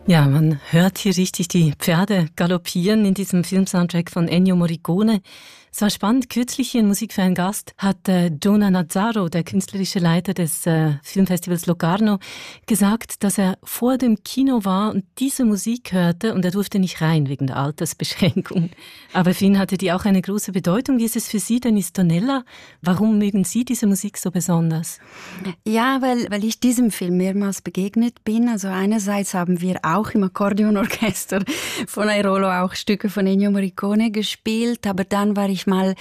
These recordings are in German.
Ja, man hört hier richtig die Pferde galoppieren in diesem Filmsoundtrack von Ennio Morricone. Es war spannend, kürzlich hier in Musik für einen Gast hat Jonah Nazzaro, der künstlerische Leiter des Filmfestivals Locarno, gesagt, dass er vor dem Kino war und diese Musik hörte und er durfte nicht rein wegen der Altersbeschränkung. Aber für ihn hatte die auch eine große Bedeutung. Wie ist es für Sie denn, Istonella? Warum mögen Sie diese Musik so besonders? Ja, weil ich diesem Film mehrmals begegnet bin. Also einerseits haben wir auch im Akkordeonorchester von Airolo auch Stücke von Ennio Morricone gespielt, aber dann war ich mal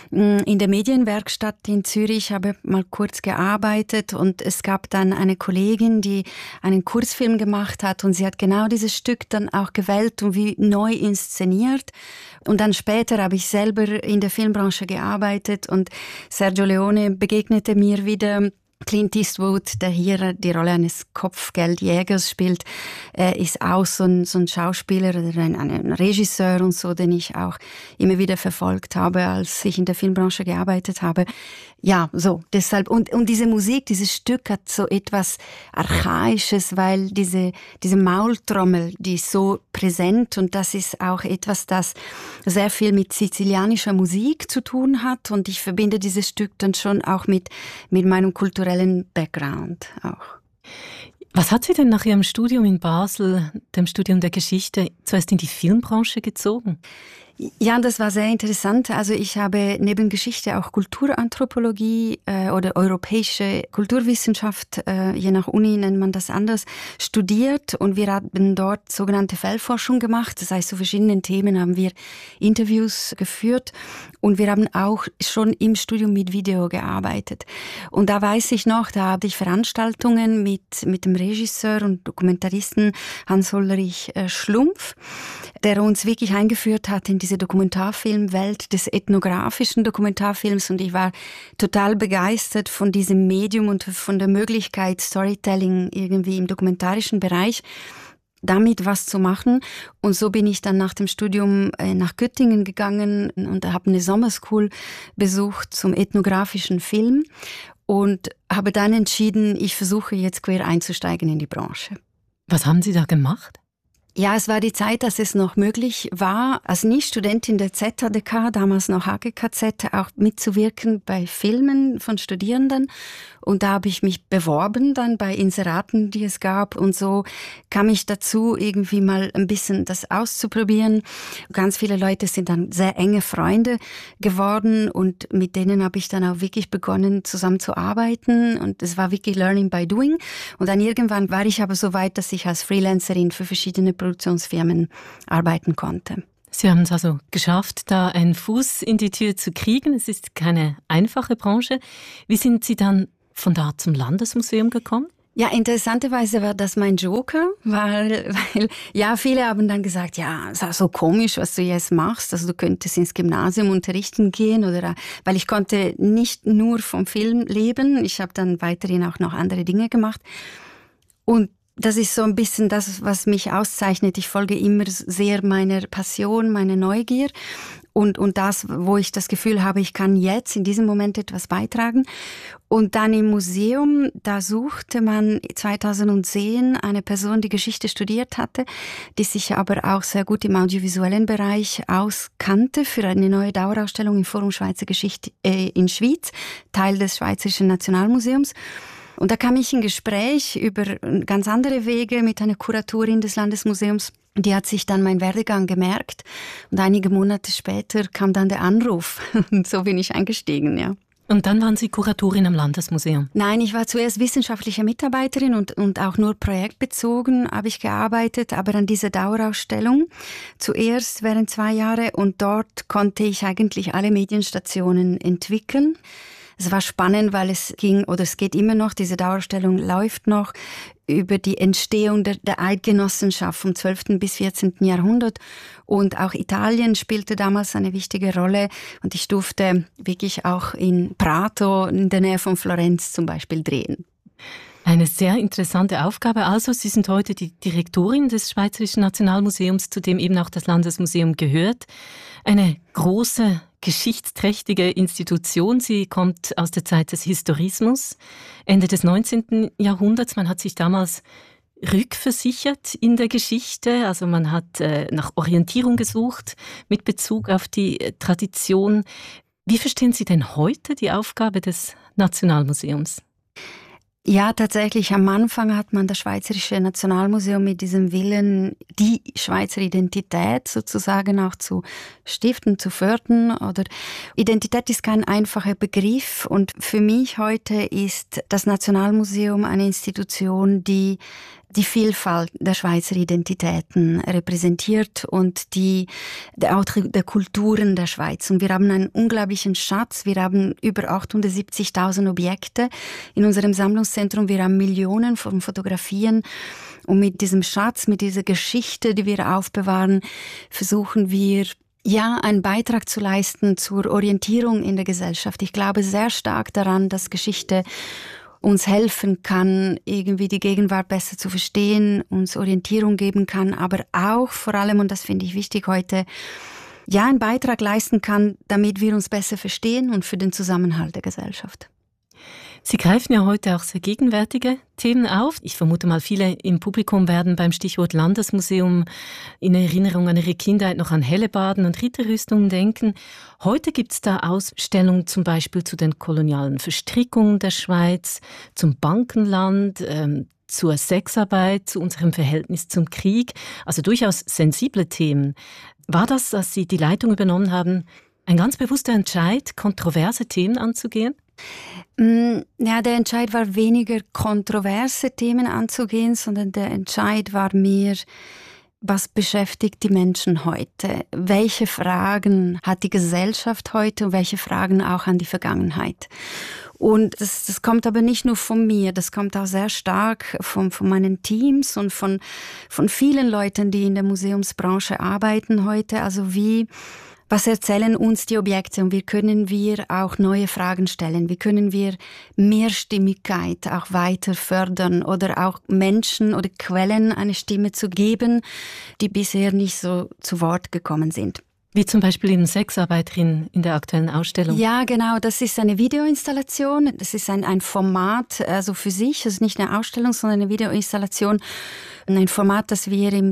in der Medienwerkstatt in Zürich, habe mal kurz gearbeitet und es gab dann eine Kollegin, die einen Kurzfilm gemacht hat und sie hat genau dieses Stück dann auch gewählt und wie neu inszeniert. Und dann später habe ich selber in der Filmbranche gearbeitet und Sergio Leone begegnete mir wieder. Clint Eastwood, der hier die Rolle eines Kopfgeldjägers spielt, ist auch so ein Schauspieler oder ein Regisseur und so, den ich auch immer wieder verfolgt habe, als ich in der Filmbranche gearbeitet habe. Ja, so, deshalb. Und diese Musik, dieses Stück hat so etwas Archaisches, weil diese Maultrommel, die ist so präsent und das ist auch etwas, das sehr viel mit sizilianischer Musik zu tun hat und ich verbinde dieses Stück dann schon auch mit meinem kulturellen Background auch. Was hat Sie denn nach Ihrem Studium in Basel, dem Studium der Geschichte, zuerst in die Filmbranche gezogen? Ja, das war sehr interessant. Also ich habe neben Geschichte auch Kulturanthropologie oder europäische Kulturwissenschaft, je nach Uni nennt man das anders, studiert und wir haben dort sogenannte Feldforschung gemacht. Das heißt, zu verschiedenen Themen haben wir Interviews geführt und wir haben auch schon im Studium mit Video gearbeitet. Und da weiß ich noch, da hatte ich Veranstaltungen mit dem Regisseur und Dokumentaristen Hans-Ulrich Schlumpf, der uns wirklich eingeführt hat in diese Dokumentarfilmwelt des ethnografischen Dokumentarfilms und ich war total begeistert von diesem Medium und von der Möglichkeit, Storytelling irgendwie im dokumentarischen Bereich damit was zu machen. Und so bin ich dann nach dem Studium nach Göttingen gegangen und habe eine Sommerschool besucht zum ethnografischen Film und habe dann entschieden, ich versuche jetzt quer einzusteigen in die Branche. Was haben Sie da gemacht? Ja, es war die Zeit, dass es noch möglich war, als Nicht-Studentin der ZHDK, damals noch HGKZ, auch mitzuwirken bei Filmen von Studierenden. Und da habe ich mich beworben dann bei Inseraten, die es gab. Und so kam ich dazu, irgendwie mal ein bisschen das auszuprobieren. Ganz viele Leute sind dann sehr enge Freunde geworden und mit denen habe ich dann auch wirklich begonnen, zusammen zu arbeiten. Und es war wirklich Learning by Doing. Und dann irgendwann war ich aber so weit, dass ich als Freelancerin für verschiedene Produktionsfirmen arbeiten konnte. Sie haben es also geschafft, da einen Fuß in die Tür zu kriegen. Es ist keine einfache Branche. Wie sind Sie dann von da zum Landesmuseum gekommen? Ja, interessanterweise war das mein Joker, weil ja, viele haben dann gesagt, ja, es ist so komisch, was du jetzt machst, also du könntest ins Gymnasium unterrichten gehen oder, weil ich konnte nicht nur vom Film leben, ich habe dann weiterhin auch noch andere Dinge gemacht und das ist so ein bisschen das, was mich auszeichnet. Ich folge immer sehr meiner Passion, meiner Neugier und das, wo ich das Gefühl habe, ich kann jetzt in diesem Moment etwas beitragen. Und dann im Museum, da suchte man 2010 eine Person, die Geschichte studiert hatte, die sich aber auch sehr gut im audiovisuellen Bereich auskannte für eine neue Dauerausstellung im Forum Schweizer Geschichte in Schwyz, Teil des Schweizerischen Nationalmuseums. Und da kam ich in Gespräch über ganz andere Wege mit einer Kuratorin des Landesmuseums. Die hat sich dann meinen Werdegang gemerkt und einige Monate später kam dann der Anruf und so bin ich eingestiegen, ja. Und dann waren Sie Kuratorin am Landesmuseum? Nein, ich war zuerst wissenschaftliche Mitarbeiterin und auch nur projektbezogen habe ich gearbeitet, aber an dieser Dauerausstellung zuerst während 2 Jahre und dort konnte ich eigentlich alle Medienstationen entwickeln. Es war spannend, weil es geht immer noch, diese Dauerausstellung läuft noch, über die Entstehung der Eidgenossenschaft vom 12. bis 14. Jahrhundert. Und auch Italien spielte damals eine wichtige Rolle. Und ich durfte wirklich auch in Prato, in der Nähe von Florenz zum Beispiel, drehen. Eine sehr interessante Aufgabe. Also, Sie sind heute die Direktorin des Schweizerischen Nationalmuseums, zu dem eben auch das Landesmuseum gehört. Eine große, geschichtsträchtige Institution. Sie kommt aus der Zeit des Historismus, Ende des 19. Jahrhunderts. Man hat sich damals rückversichert in der Geschichte. Also man hat nach Orientierung gesucht mit Bezug auf die Tradition. Wie verstehen Sie denn heute die Aufgabe des Nationalmuseums? Ja, tatsächlich. Am Anfang hat man das Schweizerische Nationalmuseum mit diesem Willen, die Schweizer Identität sozusagen auch zu stiften, zu fördern. Oder Identität ist kein einfacher Begriff. Und für mich heute ist das Nationalmuseum eine Institution, die Vielfalt der Schweizer Identitäten repräsentiert und auch der Kulturen der Schweiz. Und wir haben einen unglaublichen Schatz. Wir haben über 870.000 Objekte in unserem Sammlungszentrum. Wir haben Millionen von Fotografien. Und mit diesem Schatz, mit dieser Geschichte, die wir aufbewahren, versuchen wir, einen Beitrag zu leisten zur Orientierung in der Gesellschaft. Ich glaube sehr stark daran, dass Geschichte uns helfen kann, irgendwie die Gegenwart besser zu verstehen, uns Orientierung geben kann, aber auch vor allem, und das finde ich wichtig heute, einen Beitrag leisten kann, damit wir uns besser verstehen und für den Zusammenhalt der Gesellschaft. Sie greifen ja heute auch sehr gegenwärtige Themen auf. Ich vermute mal, viele im Publikum werden beim Stichwort Landesmuseum in Erinnerung an ihre Kindheit noch an Hellebaden und Ritterrüstungen denken. Heute gibt es da Ausstellungen zum Beispiel zu den kolonialen Verstrickungen der Schweiz, zum Bankenland, zur Sexarbeit, zu unserem Verhältnis zum Krieg. Also durchaus sensible Themen. War das, als Sie die Leitung übernommen haben, ein ganz bewusster Entscheid, kontroverse Themen anzugehen? Ja, der Entscheid war weniger kontroverse Themen anzugehen, sondern der Entscheid war mehr, was beschäftigt die Menschen heute? Welche Fragen hat die Gesellschaft heute und welche Fragen auch an die Vergangenheit? Und das kommt aber nicht nur von mir, das kommt auch sehr stark von meinen Teams und von vielen Leuten, die in der Museumsbranche arbeiten heute. Also was erzählen uns die Objekte und wie können wir auch neue Fragen stellen? Wie können wir Mehrstimmigkeit auch weiter fördern oder auch Menschen oder Quellen eine Stimme zu geben, die bisher nicht so zu Wort gekommen sind? Wie zum Beispiel in Sexarbeiterin in der aktuellen Ausstellung. Ja, genau. Das ist eine Videoinstallation. Das ist ein Format, also für sich. Das ist nicht eine Ausstellung, sondern eine Videoinstallation. Ein Format, das wir im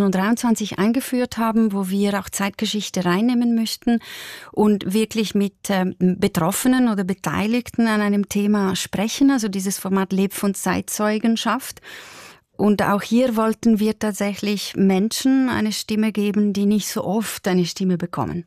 2023 eingeführt haben, wo wir auch Zeitgeschichte reinnehmen möchten und wirklich mit Betroffenen oder Beteiligten an einem Thema sprechen. Also dieses Format lebt von Zeitzeugenschaft. Und auch hier wollten wir tatsächlich Menschen eine Stimme geben, die nicht so oft eine Stimme bekommen.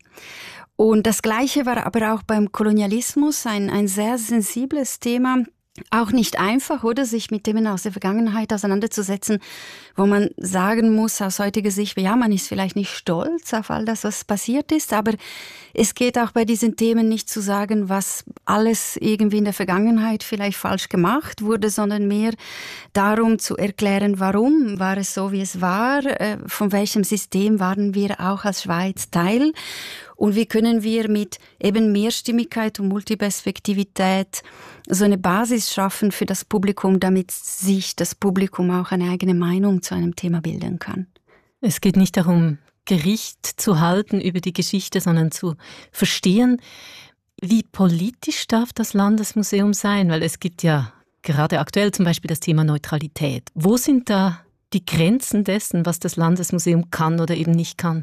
Und das Gleiche war aber auch beim Kolonialismus ein sehr sensibles Thema. Auch nicht einfach, oder, sich mit Themen aus der Vergangenheit auseinanderzusetzen, wo man sagen muss, aus heutiger Sicht, ja, man ist vielleicht nicht stolz auf all das, was passiert ist, aber es geht auch bei diesen Themen nicht zu sagen, was alles irgendwie in der Vergangenheit vielleicht falsch gemacht wurde, sondern mehr darum zu erklären, warum war es so, wie es war, von welchem System waren wir auch als Schweiz Teil und wie können wir mit eben Mehrstimmigkeit und Multiperspektivität so eine Basis schaffen für das Publikum, damit sich das Publikum auch eine eigene Meinung zu einem Thema bilden kann. Es geht nicht darum, Gericht zu halten über die Geschichte, sondern zu verstehen, wie politisch darf das Landesmuseum sein? Weil es gibt ja gerade aktuell zum Beispiel das Thema Neutralität. Wo sind da die Grenzen dessen, was das Landesmuseum kann oder eben nicht kann?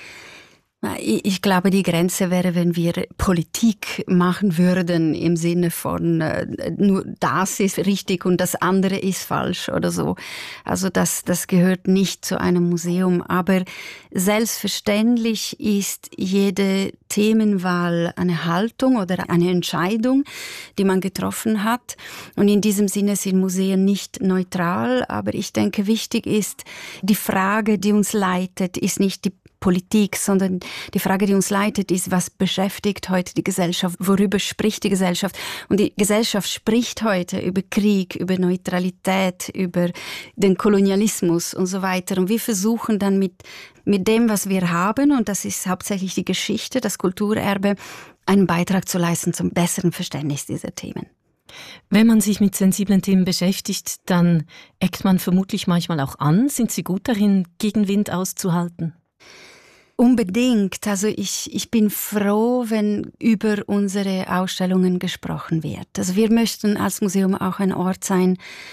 Ich glaube, die Grenze wäre, wenn wir Politik machen würden im Sinne von nur das ist richtig und das andere ist falsch oder so. Also das gehört nicht zu einem Museum. Aber selbstverständlich ist jede Themenwahl eine Haltung oder eine Entscheidung, die man getroffen hat. Und in diesem Sinne sind Museen nicht neutral. Aber ich denke, wichtig ist, die Frage, die uns leitet, ist nicht die Politik, sondern die Frage, die uns leitet, ist, was beschäftigt heute die Gesellschaft? Worüber spricht die Gesellschaft? Und die Gesellschaft spricht heute über Krieg, über Neutralität, über den Kolonialismus und so weiter. Und wir versuchen dann mit dem, was wir haben, und das ist hauptsächlich die Geschichte, das Kulturerbe, einen Beitrag zu leisten zum besseren Verständnis dieser Themen. Wenn man sich mit sensiblen Themen beschäftigt, dann eckt man vermutlich manchmal auch an. Sind Sie gut darin, Gegenwind auszuhalten? Unbedingt. Also ich bin froh, wenn über unsere Ausstellungen gesprochen wird. Also wir möchten als Museum auch ein Ort sein,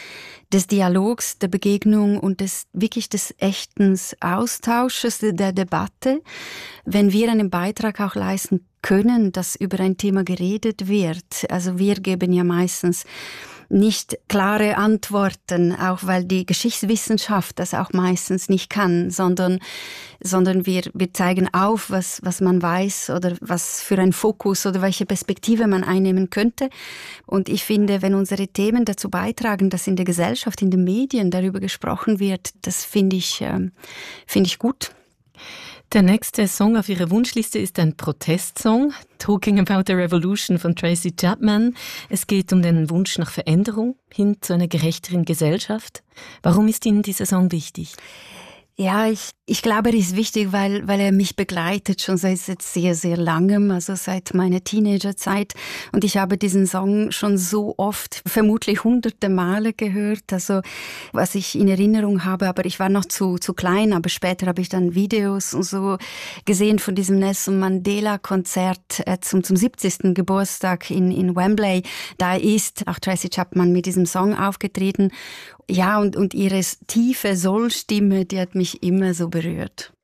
des Dialogs, der Begegnung und des echten Austausches, der Debatte, wenn wir einen Beitrag auch leisten können, dass über ein Thema geredet wird. Also wir geben ja meistens nicht klare Antworten, auch weil die Geschichtswissenschaft das auch meistens nicht kann, sondern wir zeigen auf, was man weiß oder was für ein Fokus oder welche Perspektive man einnehmen könnte. Und ich finde, wenn unsere Themen dazu beitragen, dass in der Gesellschaft, in den Medien darüber gesprochen wird, das finde ich gut. Der nächste Song auf Ihrer Wunschliste ist ein Protestsong, Talking About the Revolution von Tracy Chapman. Es geht um den Wunsch nach Veränderung hin zu einer gerechteren Gesellschaft. Warum ist Ihnen dieser Song wichtig? Ja, ich glaube, er ist wichtig, weil er mich begleitet schon seit sehr, sehr langem, also seit meiner Teenagerzeit. Und ich habe diesen Song schon so oft, vermutlich hunderte Male gehört, also was ich in Erinnerung habe, aber ich war noch zu klein, aber später habe ich dann Videos und so gesehen von diesem Nelson Mandela-Konzert zum 70. Geburtstag in Wembley. Da ist auch Tracy Chapman mit diesem Song aufgetreten. Ja, und ihre tiefe Soul-Stimme, die hat mich immer so berührt.